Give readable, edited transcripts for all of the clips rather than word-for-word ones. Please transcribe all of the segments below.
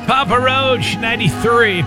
Papa Roach, 93.7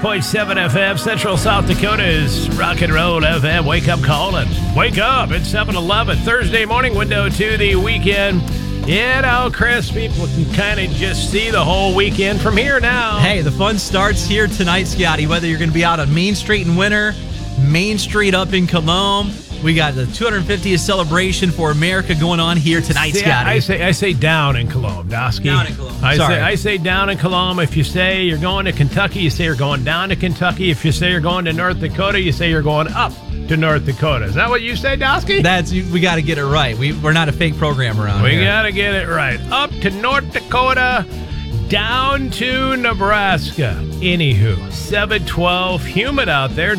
FM, Central South Dakota's Rock and Roll FM. Wake up calling. Wake up. It's 7-11, Thursday morning, window to the weekend. You know, Chris, people can kind of just see the whole weekend from here now. Hey, the fun starts here tonight, Scotty, whether you're going to be out on Main Street in Winter, Main Street up in Cologne. We got the 250th celebration for America going on here tonight, Scotty. I say down in Cologne, Dosky. Down in Cologne. I say down in Cologne. If you say you're going to Kentucky, you say you're going down to Kentucky. If you say you're going to North Dakota, you say you're going up to North Dakota. Is that what you say, Dosky? We got to get it right. We're not a fake program around here. We got to get it right. Up to North Dakota, down to Nebraska. Anywho, 712, humid out there,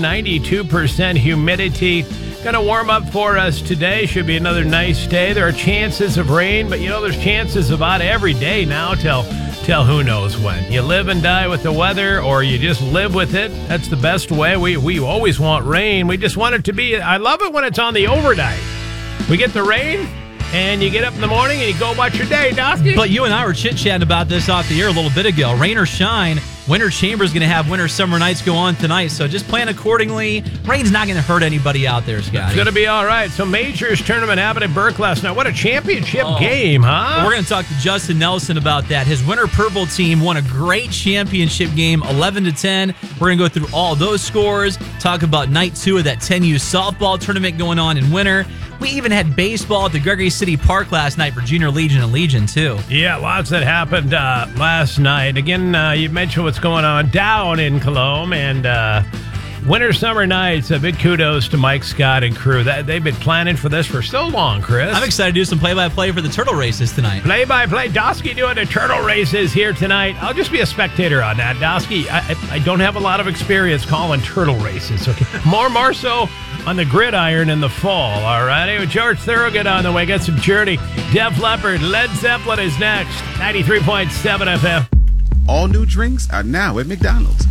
92% humidity. Going to warm up for us today. Should be another nice day. There are chances of rain, but there's chances about every day now till who knows when. You live and die with the weather, or you just live with it. That's the best way. We always want rain. We just want it to be. I love it when it's on the overnight. We get the rain, and you get up in the morning and you go about your day, Dosky. But you and I were chit-chatting about this off the air a little bit ago. Rain or shine, Winter Chamber's going to have Winter Summer Nights go on tonight, so just plan accordingly. Rain's not going to hurt anybody out there, Scotty. It's going to be all right. So Majors tournament happened at Burke last night. What a championship game, huh? Well, we're going to talk to Justin Nelson about that. His Winter Purple team won a great championship game, 11-10. We're going to go through all those scores, talk about night 2 of that 10U softball tournament going on in winter. We even had baseball at the Gregory City Park last night for Junior Legion and Legion, too. Yeah, lots that happened last night. Again, you mentioned what's going on down in Cologne, and Winter Summer Nights, a big kudos to Mike Scott and crew. They've been planning for this for so long, Chris. I'm excited to do some play-by-play for the turtle races tonight. Play-by-play. Dosky doing the turtle races here tonight. I'll just be a spectator on that. Dosky, I don't have a lot of experience calling turtle races. Okay, more so on the gridiron in the fall, all right? Anyway, George Thorogood on the way. Got some Journey. Def Leppard, Led Zeppelin is next. 93.7 FM. All new drinks are now at McDonald's.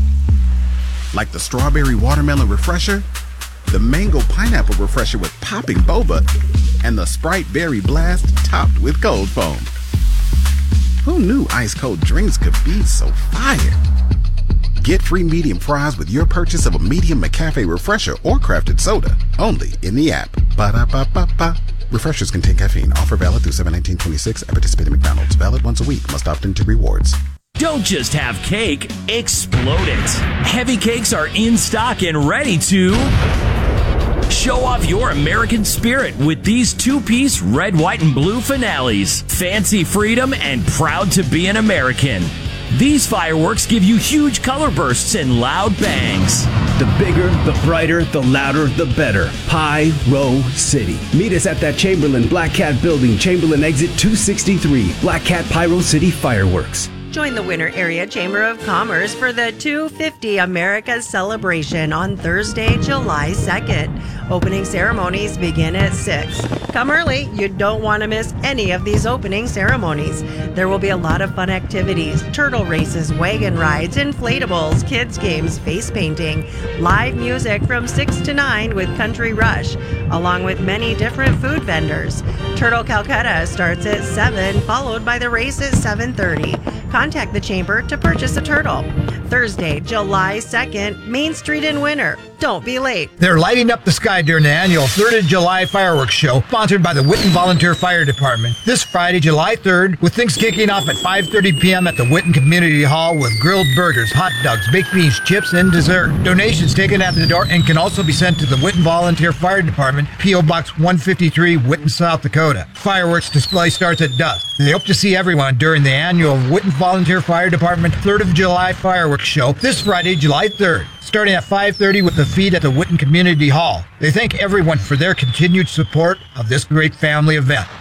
Like the strawberry watermelon refresher, the mango pineapple refresher with popping boba, and the Sprite berry blast topped with cold foam. Who knew ice cold drinks could be so fire? Get free medium fries with your purchase of a medium McCafe refresher or crafted soda, only in the app. Ba-da-ba-ba-ba. Refreshers contain caffeine. Offer valid through 7/19/26 at participating McDonald's. Valid once a week. Must opt into rewards. Don't just have cake, explode it. Heavy Cakes are in stock and ready to show off your American spirit with these 2-piece red, white, and blue finales. Fancy freedom and proud to be an American. These fireworks give you huge color bursts and loud bangs. The bigger, the brighter, the louder, the better. Pyro City. Meet us at that Chamberlain Black Cat building, Chamberlain exit 263. Black Cat Pyro City Fireworks. Join the Winter Area Chamber of Commerce for the 250 America celebration on Thursday, July 2nd. Opening ceremonies begin at 6. Come early. You don't want to miss any of these opening ceremonies. There will be a lot of fun activities, turtle races, wagon rides, inflatables, kids games, face painting, live music from 6 to 9 with Country Rush, along with many different food vendors. Turtle Calcutta starts at 7, followed by the race at 7:30. Contact the Chamber to purchase a turtle. Thursday, July 2nd, Main Street in Winter. Don't be late. They're lighting up the sky during the annual 3rd of July fireworks show, sponsored by the Whitten Volunteer Fire Department. This Friday, July 3rd, with things kicking off at 5:30 p.m. at the Whitten Community Hall with grilled burgers, hot dogs, baked beans, chips, and dessert. Donations taken at the door and can also be sent to the Whitten Volunteer Fire Department, P.O. Box 153, Whitten, South Dakota. Fireworks display starts at dusk. They hope to see everyone during the annual Whitten Volunteer Fire Department 3rd of July fireworks show this Friday, July 3rd. Starting at 5:30 with the feed at the Whitten Community Hall. They thank everyone for their continued support of this great family event.